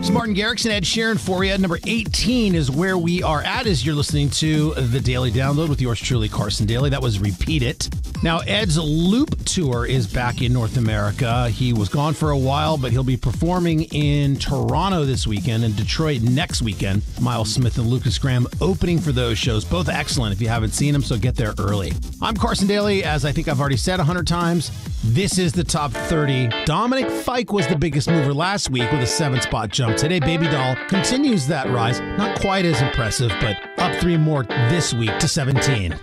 Martin Garrix and Ed Sheeran for you. Number 18 is where we are at as you're listening to the Daily Download with yours truly, Carson Daly. That was Repeat It. Now, Ed's Loop Tour is back in North America. He was gone for a while, but he'll be performing in Toronto this weekend and Detroit next weekend. Miles Smith and Lucas Graham opening for those shows. Both excellent if you haven't seen them, so get there early. I'm Carson Daly. As I think I've already said 100 times, this is the top 30. Dominic Fike was the biggest mover last week with a 7-spot jump. Today, Baby Doll continues that rise. Not quite as impressive, but up 3 more this week to 17.